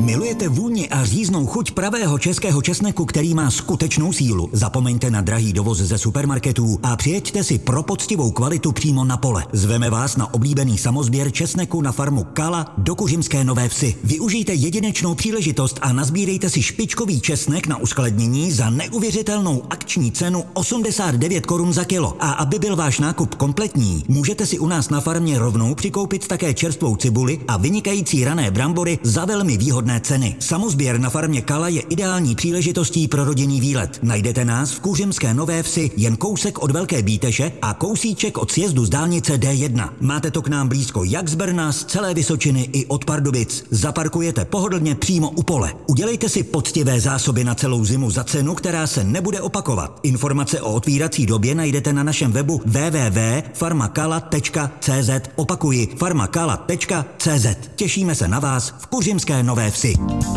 Milujete vůni a říznou chuť pravého českého česneku, který má skutečnou sílu? Zapomeňte na drahý dovoz ze supermarketů a přijeďte si pro poctivou kvalitu přímo na pole. Zveme vás na oblíbený samosběr česneku na farmu Kala do Kuřimské Nové Vsi. Využijte jedinečnou příležitost a nazbírejte si špičkový česnek na uskladnění za neuvěřitelnou akční cenu 89 korun za kilo. A aby byl váš nákup kompletní, můžete si u nás na farmě rovnou přikoupit také čerstvou cibuli a vynikající rané brambory za velmi výhodné ceny. Samosběr na farmě Kala je ideální příležitostí pro rodinný výlet. Najdete nás v Kuřimské Nové Vsi jen kousek od Velké Bíteše a kousíček od sjezdu z dálnice D1. Máte to k nám blízko jak z Brna, z celé Vysočiny i od Pardubic. Zaparkujete pohodlně přímo u pole. Udělejte si poctivé zásoby na celou zimu za cenu, která se nebude opakovat. Informace o otvírací době najdete na našem webu www.farmakala.cz. Opakuji, farmakala.cz. Těšíme se na vás v Kuřimské Nové Vsi.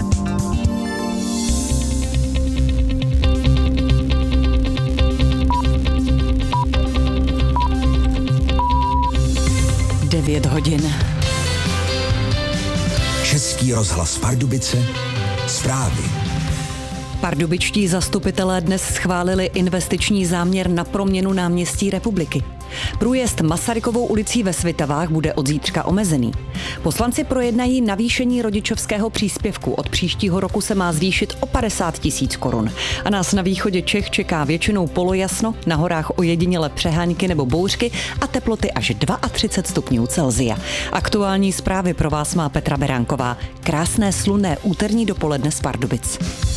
hodin. Český rozhlas Pardubice, zprávy. Pardubičtí zastupitelé dnes schválili investiční záměr na proměnu náměstí Republiky. Průjezd Masarykovou ulicí ve Svitavách bude od zítřka omezený. Poslanci projednají navýšení rodičovského příspěvku. Od příštího roku se má zvýšit o 50 000 korun. A nás na východě Čech čeká většinou polojasno, na horách ojediněle přehánky nebo bouřky a teploty až 32 stupňů Celsia. Aktuální zprávy pro vás má Petra Beránková. Krásné slunné úterní dopoledne z Pardubic.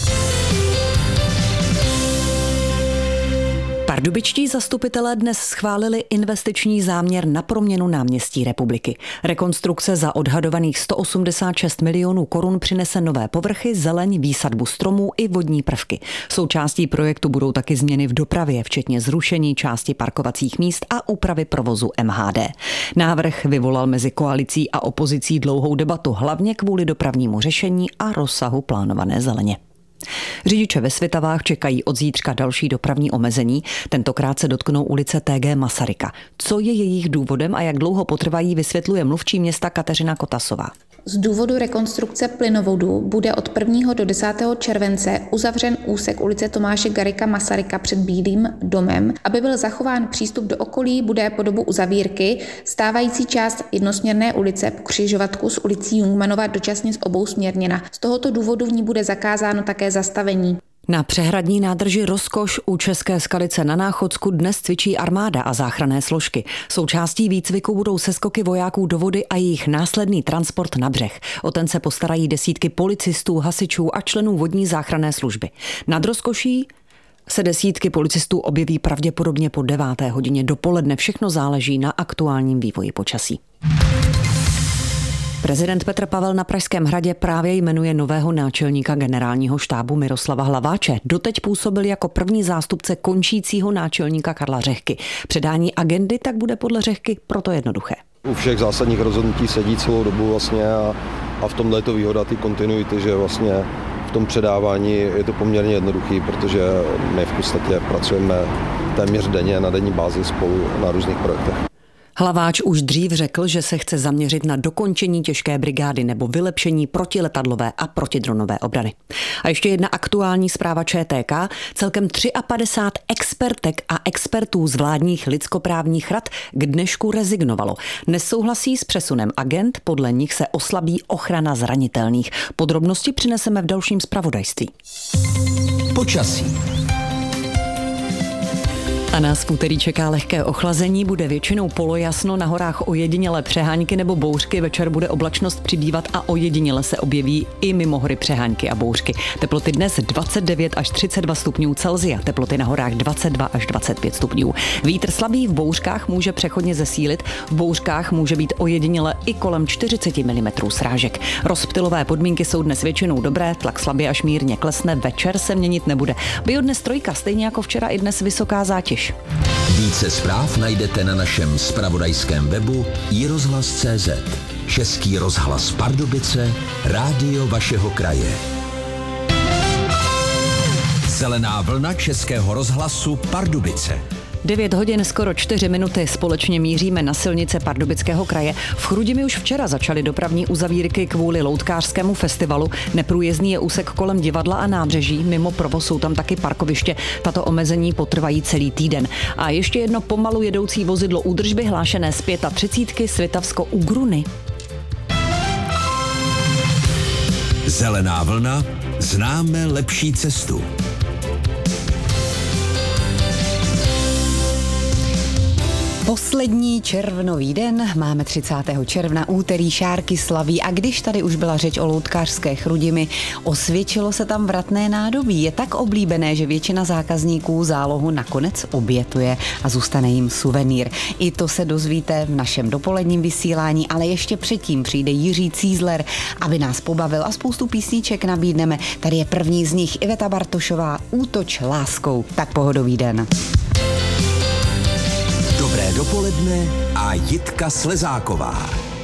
Pardubičtí zastupitelé dnes schválili investiční záměr na proměnu náměstí Republiky. Rekonstrukce za odhadovaných 186 milionů korun přinese nové povrchy, zeleň, výsadbu stromů i vodní prvky. Součástí projektu budou taky změny v dopravě, včetně zrušení části parkovacích míst a úpravy provozu MHD. Návrh vyvolal mezi koalicí a opozicí dlouhou debatu, hlavně kvůli dopravnímu řešení a rozsahu plánované zeleně. Řidiče ve Svitavách čekají od zítřka další dopravní omezení. Tentokrát se dotknou ulice TG Masaryka. Co je jejich důvodem a jak dlouho potrvají, vysvětluje mluvčí města Kateřina Kotasová. Z důvodu rekonstrukce plynovodu bude od 1. do 10. července uzavřen úsek ulice Tomáše Garrigua Masaryka před Bílým domem. Aby byl zachován přístup do okolí, bude po dobu uzavírky stávající část jednosměrné ulice po křižovatku s ulicí Jungmannova dočasně obousměrněna. Z tohoto důvodu v ní bude zakázáno také zastavení. Na přehradní nádrži Rozkoš u České Skalice na Náchodsku dnes cvičí armáda a záchranné složky. Součástí výcviku budou seskoky vojáků do vody a jejich následný transport na břeh. O ten se postarají desítky policistů, hasičů a členů vodní záchranné služby. Nad Rozkoší se desítky policistů objeví pravděpodobně po 9. hodině dopoledne. Všechno záleží na aktuálním vývoji počasí. Prezident Petr Pavel na Pražském hradě právě jmenuje nového náčelníka generálního štábu Miroslava Hlaváče. Doteď působil jako první zástupce končícího náčelníka Karla Řehky. Předání agendy tak bude podle Řehky proto jednoduché. U všech zásadních rozhodnutí sedí celou dobu vlastně a v tomhle je to výhoda ty kontinuity, že vlastně v tom předávání je to poměrně jednoduchý, protože my v podstatě pracujeme téměř denně na denní bázi spolu na různých projektech. Hlaváč už dřív řekl, že se chce zaměřit na dokončení těžké brigády nebo vylepšení protiletadlové a protidronové obrany. A ještě jedna aktuální zpráva ČTK. Celkem 53 expertek a expertů z vládních lidskoprávních rad k dnešku rezignovalo. Nesouhlasí s přesunem agent, podle nich se oslabí ochrana zranitelných. Podrobnosti přineseme v dalším zpravodajství. Počasí. A nás v úterý čeká lehké ochlazení, bude většinou polojasno, na horách ojediněle přehánky nebo bouřky, večer bude oblačnost přibývat a ojediněle se objeví i mimo hory přehánky a bouřky. Teploty dnes 29 až 32 stupňů Celsia, teploty na horách 22 až 25 stupňů. Vítr slabý v bouřkách může přechodně zesílit, v bouřkách může být ojediněle i kolem 40 mm srážek. Rozptylové podmínky jsou dnes většinou dobré, tlak slabě až mírně klesne, večer se měnit nebude. Bio dnes trojka, stejně jako včera i dnes vysoká zátěž. Více zpráv najdete na našem zpravodajském webu iRozhlas.cz. Český rozhlas Pardubice, rádio vašeho kraje. Zelená vlna Českého rozhlasu Pardubice. 9 hodin skoro 4 minuty společně míříme na silnice Pardubického kraje. V Chrudimi už včera začaly dopravní uzavírky kvůli loutkářskému festivalu. Neprůjezdný je úsek kolem divadla a nábřeží, mimo provoz jsou tam taky parkoviště. Tato omezení potrvají celý týden. A ještě jedno pomalu jedoucí vozidlo údržby hlášené z 35 Svitavsko u Gruny. Zelená vlna, známe lepší cestu. Poslední červnový den, máme 30. června, úterý, šárky slaví a když tady už byla řeč o loutkářské Chrudimi, osvědčilo se tam vratné nádobí. Je tak oblíbené, že většina zákazníků zálohu nakonec obětuje a zůstane jim suvenýr. I to se dozvíte v našem dopoledním vysílání, ale ještě předtím přijde Jiří Cízler, aby nás pobavil a spoustu písniček nabídneme. Tady je první z nich Iveta Bartošová, Útoč láskou. Tak pohodový den. Dobré dopoledne a Jitka Slezáková.